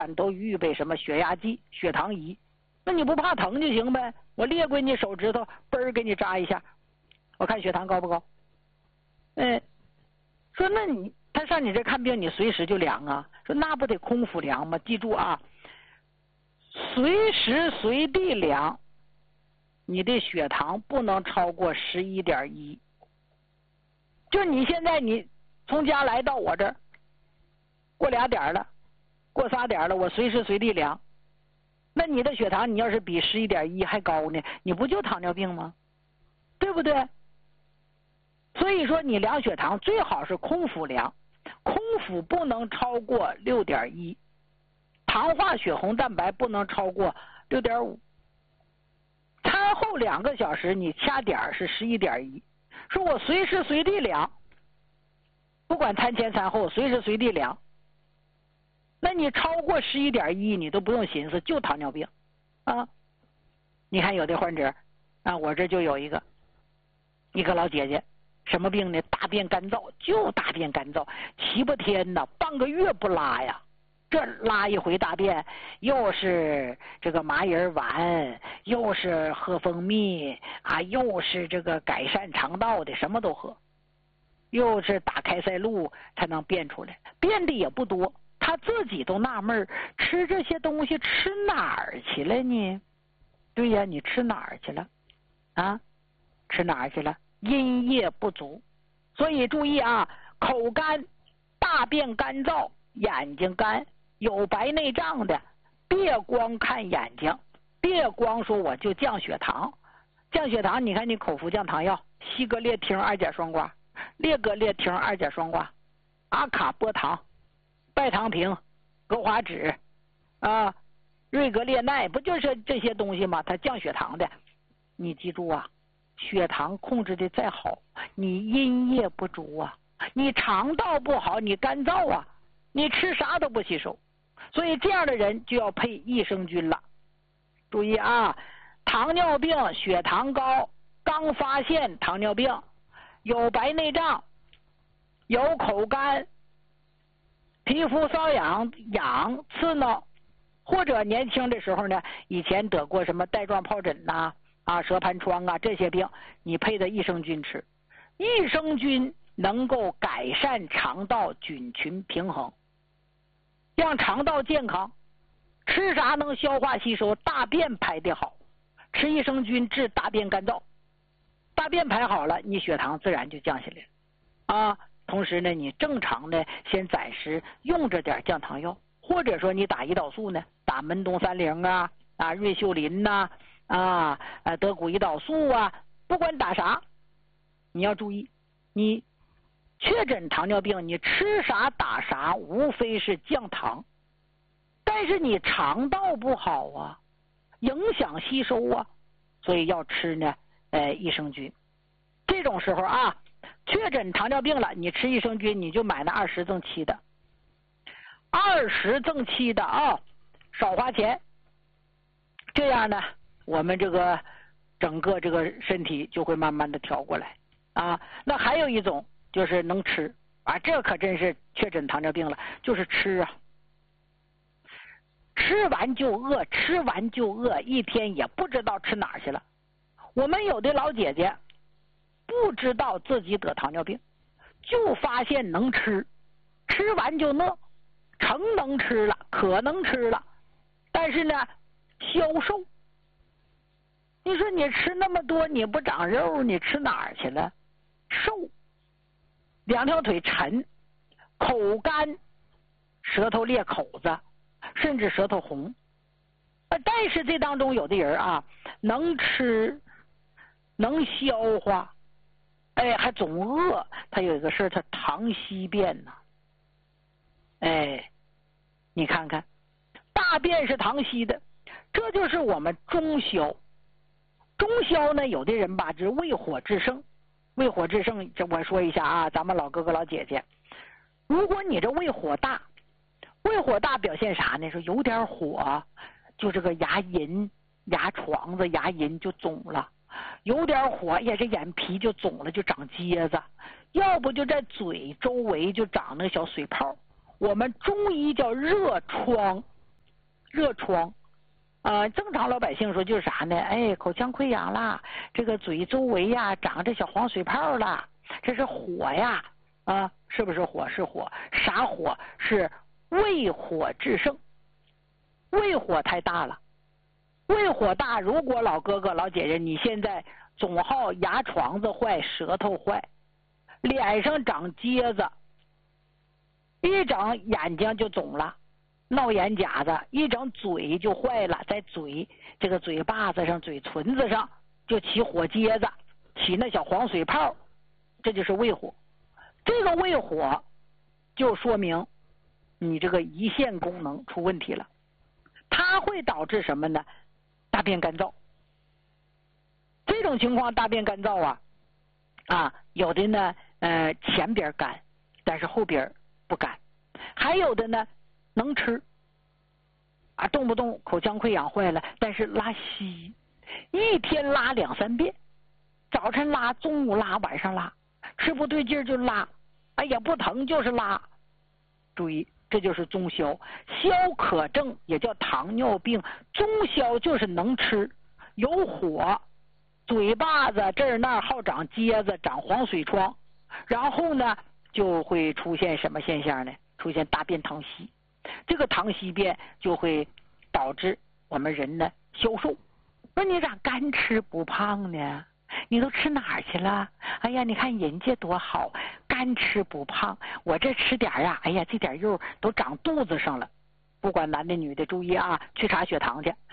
都预备什么血压计、血糖仪，那你不怕疼就行呗。我列过你手指头，嘣儿给你扎一下，我看血糖高不高？说那他上你这看病，你随时就量啊？说那不得空腹量吗？记住啊，随时随地量，你的血糖不能超过11.1。就你现在你从家来到我这儿，过2点了，过3点了，我随时随地量，那你的血糖你要是比11.1还高呢，你不就糖尿病吗？对不对？所以说你量血糖最好是空腹量，空腹不能超过6.1，糖化血红蛋白不能超过6.5，餐后2个小时你掐点是11.1。说我随时随地量，不管餐前餐后随时随地量，那你超过11.1你都不用寻思，就糖尿病啊！你看有的患者啊，我这就有一个老姐姐，什么病呢？大便干燥，就大便干燥，7、8天呢，半个月不拉呀。这拉一回大便，又是这个麻仁丸，又是喝蜂蜜啊，又是这个改善肠道的，什么都喝，又是打开塞露才能变出来，变的也不多。他自己都纳闷，吃这些东西吃哪儿去了呢？对呀，你吃哪儿去了？啊，吃哪儿去了？阴液不足。所以注意啊，口干、大便干燥、眼睛干、有白内障的，别光看眼睛，别光说我就降血糖。降血糖，你看你口服降糖药，西格列汀2钾双胍、列格列汀2钾双胍、阿卡波糖、拜糖平、格华酯啊、瑞格列奈，不就是这些东西吗？它降血糖的。你记住啊，血糖控制的再好，你阴液不足啊，你肠道不好，你干燥啊，你吃啥都不吸收。所以这样的人就要配益生菌了。注意啊，糖尿病血糖高，刚发现糖尿病，有白内障，有口干，皮肤瘙痒刺挠，或者年轻的时候呢，以前得过什么带状疱疹呐、蛇盘疮啊，这些病你配的益生菌吃。益生菌能够改善肠道菌群平衡，让肠道健康，吃啥能消化吸收，大便排得好。吃益生菌治大便干燥，大便排好了，你血糖自然就降下来了啊。同时呢，你正常的先暂时用着点降糖药，或者说你打胰岛素呢，打门冬30啊、瑞秀林呐、德谷胰岛素啊，不管打啥，你要注意，你确诊糖尿病，你吃啥打啥，无非是降糖，但是你肠道不好啊，影响吸收啊，所以要吃呢益生菌。这种时候啊，确诊糖尿病了，你吃益生菌，你就买那20赠7的，20赠7的啊，少花钱。这样呢，我们这个整个这个身体就会慢慢的调过来啊。那还有一种就是能吃啊，这可真是确诊糖尿病了，就是吃啊。吃完就饿，吃完就饿，一天也不知道吃哪儿去了。我们有的老姐姐不知道自己得糖尿病，就发现能吃，吃完就饿，成能吃了，可能吃了，但是呢消瘦。你说你吃那么多你不长肉，你吃哪儿去了？瘦，2条腿沉，口干，舌头裂口子，甚至舌头红。但是这当中有的人啊，能吃，能消化，还总饿。他有一个事，他糖稀便呐。你看看，大便是糖稀的，这就是我们中消。中消呢，有的人吧，就是胃火炽盛。胃火炽盛，这我说一下啊，咱们老哥哥老姐姐，如果你这胃火大，胃火大表现啥呢？说有点火，就这个牙龈、牙床子、牙龈就肿了；有点火，这眼皮就肿了，就长疖子；要不就在嘴周围就长那个小水泡。我们中医叫热疮。 热疮。正常老百姓说就是啥呢？哎，口腔溃疡啦，这个嘴周围呀长着小黄水泡啦，这是火呀。是不是火？是火。啥火？是胃火炽盛。胃火太大了，胃火大，如果老哥哥老姐姐你现在总好牙床子坏，舌头坏，脸上长疖子，一长眼睛就肿了，闹眼夹子，一整嘴就坏了，在嘴这个嘴巴子上、嘴唇子上就起火疖子，起那小黄水泡，这就是胃火。这个胃火就说明你这个胰腺功能出问题了，它会导致什么呢？大便干燥。这种情况大便干燥有的呢前边干，但是后边不干，还有的呢能吃动不动口腔溃疡坏了，但是拉稀，一天拉2、3遍，早晨拉，中午拉，晚上拉，吃不对劲就拉，也不疼就是拉。注意，这就是中消。消渴症也叫糖尿病，中消就是能吃，有火，嘴巴子这儿那儿好长疖子，长黄水疮，然后呢就会出现什么现象呢？出现大便溏稀。这个溏稀便就会导致我们人呢消瘦。说你咋干吃不胖呢？你都吃哪儿去了？哎呀，你看人家多好，干吃不胖，我这吃点哎呀，这点肉都长肚子上了。不管男的女的，注意去查血糖去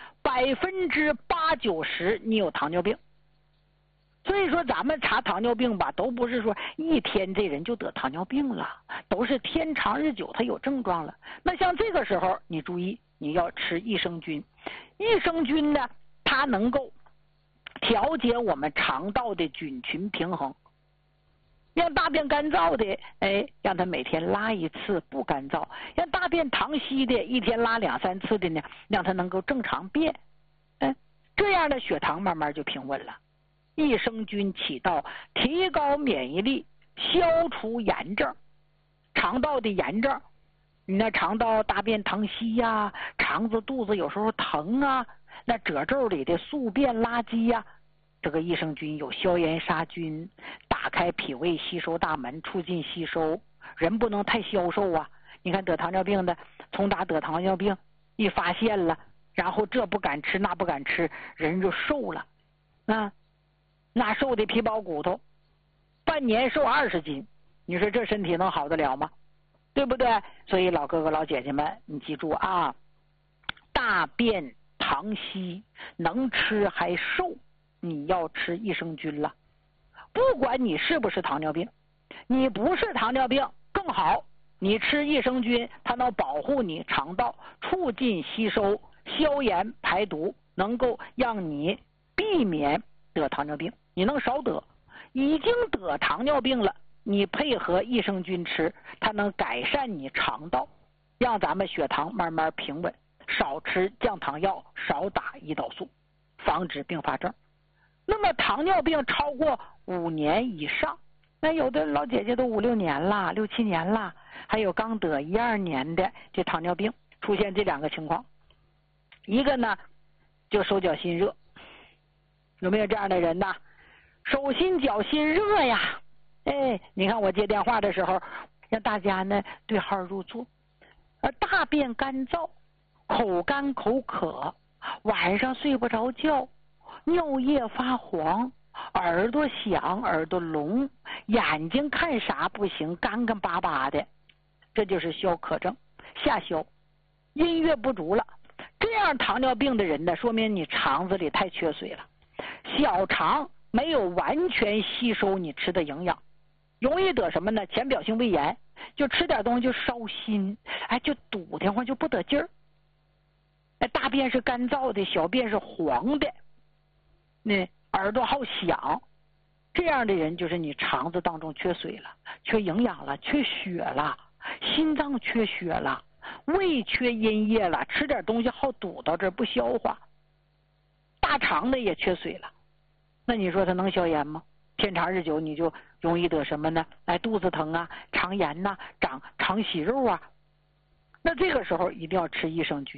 ，80%、90%你有糖尿病。所以说咱们查糖尿病吧，都不是说一天这人就得糖尿病了，都是天长日久他有症状了。那像这个时候你注意，你要吃益生菌。益生菌呢，它能够调节我们肠道的菌群平衡，让大便干燥的让它每天拉1次不干燥，让大便溏稀的一天拉2、3次的呢，让它能够正常便，这样的血糖慢慢就平稳了。益生菌起到提高免疫力，消除炎症，肠道的炎症，你那肠道大便溏稀呀，肠子肚子有时候疼那褶皱里的宿便垃圾这个益生菌有消炎杀菌，打开脾胃吸收大门，促进吸收。人不能太消瘦你看得糖尿病的，从打得糖尿病一发现了，然后这不敢吃那不敢吃，人就瘦了那瘦的皮包骨头，半年瘦20斤，你说这身体能好得了吗？对不对？所以老哥哥老姐姐们，你记住大便溏稀能吃还瘦，你要吃益生菌了。不管你是不是糖尿病，你不是糖尿病更好，你吃益生菌，它能保护你肠道，促进吸收，消炎排毒，能够让你避免得糖尿病，你能少得。已经得糖尿病了，你配合益生菌吃，它能改善你肠道，让咱们血糖慢慢平稳，少吃降糖药，少打胰岛素，防止并发症。那么糖尿病超过5年以上，那有的老姐姐都5、6年了，6、7年了，还有刚得1、2年的这糖尿病，出现这2个情况。一个呢就手脚心热，有没有这样的人呢？手心脚心热呀，你看我接电话的时候，让大家呢对号入座。大便干燥，口干口渴，晚上睡不着觉，尿液发黄，耳朵响，耳朵聋，眼睛看啥不行，干干巴巴的，这就是消渴症，下消，阴血不足了。这样糖尿病的人呢，说明你肠子里太缺水了，小肠没有完全吸收你吃的营养，容易得什么呢？浅表性胃炎，就吃点东西就烧心，就堵得慌，就不得劲儿。大便是干燥的，小便是黄的，耳朵好响，这样的人就是你肠子当中缺水了，缺营养了，缺血了，心脏缺血了，胃缺阴液了，吃点东西好堵到这儿不消化，大肠的也缺水了。那你说它能消炎吗？天长日久你就容易得什么呢？肚子疼肠炎长肠息肉那这个时候一定要吃益生菌，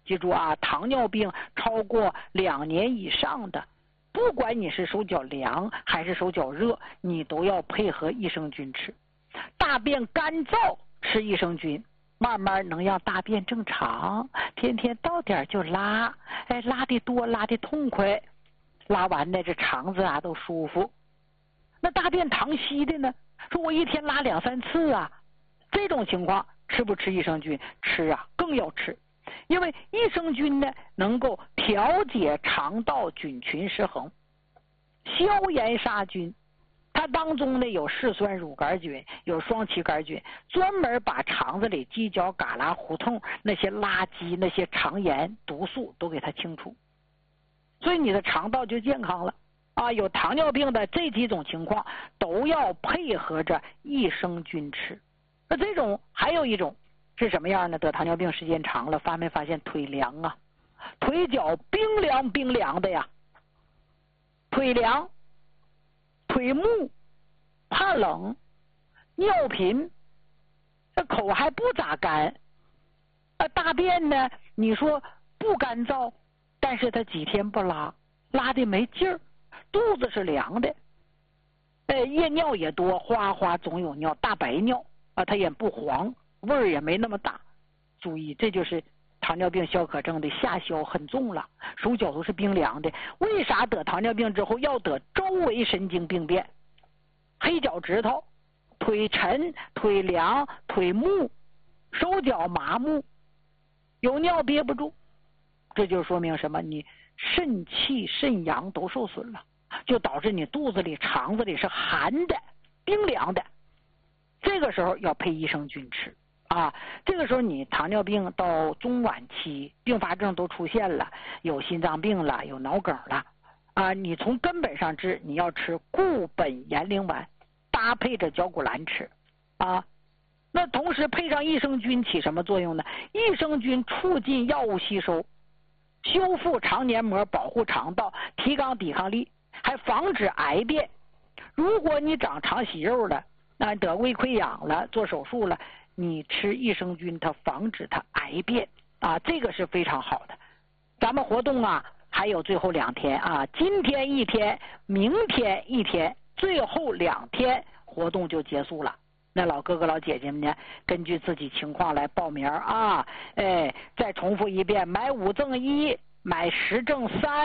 记住啊，糖尿病超过2年以上的，不管你是手脚凉还是手脚热，你都要配合益生菌吃。大便干燥，吃益生菌，慢慢能让大便正常，天天到点就拉，拉的多，拉的痛快，拉完呢这肠子啊都舒服。那大便溏稀的呢，说我一天拉2、3次啊，这种情况吃不吃益生菌？吃啊，更要吃。因为益生菌呢，能够调节肠道菌群失衡，消炎杀菌。它当中呢有嗜酸乳杆菌，有双歧杆菌，专门把肠子里犄角旮旯胡同那些垃圾、那些肠炎毒素都给它清除，所以你的肠道就健康了啊。有糖尿病的这几种情况都要配合着益生菌吃。那这种还有一种是什么样呢？得糖尿病时间长了，发没发现腿凉啊？腿脚冰凉冰凉的呀，腿凉、腿木、怕冷、尿频，这口还不咋干，大便呢，你说不干燥，但是他几天不拉，拉的没劲儿，肚子是凉的，夜尿也多，哗哗总有尿，大白尿啊，它也不黄，味儿也没那么大。注意，这就是糖尿病消渴症的下消很重了，手脚都是冰凉的。为啥得糖尿病之后要得周围神经病变？黑脚趾头、腿沉、腿凉、腿木、手脚麻木，有尿憋不住，这就说明什么？你肾气、肾阳都受损了，就导致你肚子里、肠子里是寒的、冰凉的。这个时候要配益生菌吃啊。这个时候你糖尿病到中晚期，并发症都出现了，有心脏病了，有脑梗了啊。你从根本上治，你要吃固本延龄丸，搭配着绞股蓝吃啊。那同时配上益生菌起什么作用呢？益生菌促进药物吸收，修复肠黏膜，保护肠道，提高抵抗力，还防止癌变。如果你长肠息肉了，那得胃溃疡了，做手术了，你吃益生菌，它防止它癌变啊，这个是非常好的。咱们活动啊，还有最后2天啊，今天1天，明天1天，最后2天活动就结束了。那老哥哥老姐姐们呢，根据自己情况来报名啊。再重复一遍，买5赠1，买10赠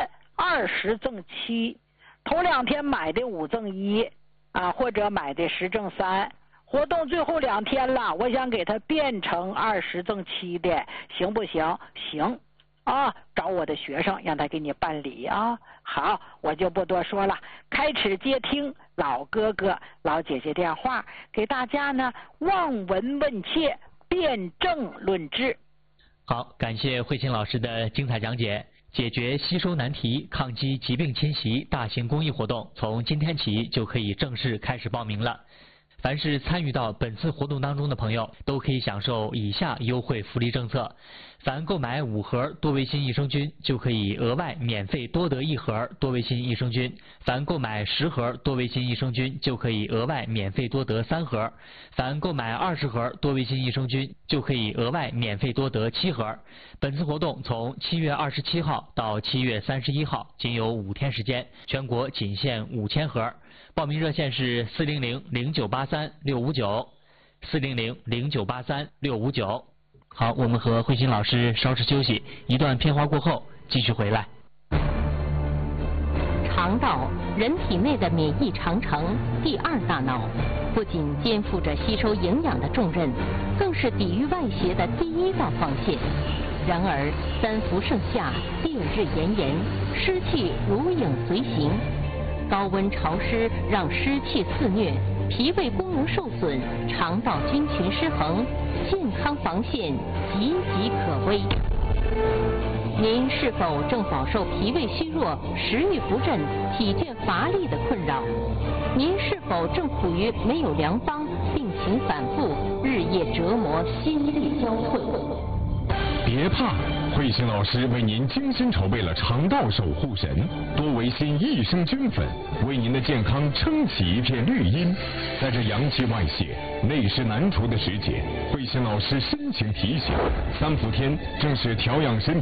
3，20赠7。头2天买的5赠1啊，或者买的10赠3。活动最后2天了，我想给它变成20赠7的，行不行？行啊，找我的学生让他给你办理啊。好，我就不多说了，开始接听老哥哥老姐姐电话，给大家呢望闻问切，辩证论治。 好，感谢慧清老师的精彩讲解。解决吸收难题、抗击疾病侵袭大型公益活动，从今天起就可以正式开始报名了。凡是参与到本次活动当中的朋友，都可以享受以下优惠福利政策：凡购买5盒多维新益生菌，就可以额外免费多得1盒多维新益生菌；凡购买10盒多维新益生菌，就可以额外免费多得3盒；凡购买20盒多维新益生菌，就可以额外免费多得7盒。本次活动从7月27号到7月31号，仅有5天时间，全国仅限5000盒。报名热线是400-0983-659，400-0983-659。好，我们和慧心老师稍事休息，一段片花过后继续回来。 肠道，人体内的免疫长城第2大脑，不仅肩负着吸收营养的重任，更是抵御外邪的第1道防线。然而3伏盛夏，烈日炎炎，湿气如影随形，高温潮湿让湿气肆虐，脾胃功能受损，肠道菌群失衡，健康防线岌岌可危。您是否正饱受脾胃虚弱、食欲不振、体倦乏力的困扰？您是否正处于没有良方、病情反复、日夜折磨、心力交瘁？ 别怕，慧心老师为您精心筹备了肠道守护神多维新益生菌粉，为您的健康撑起一片绿荫。在这阳气外泄、内湿难除的时节，慧心老师深情提醒：3伏天正是调养身体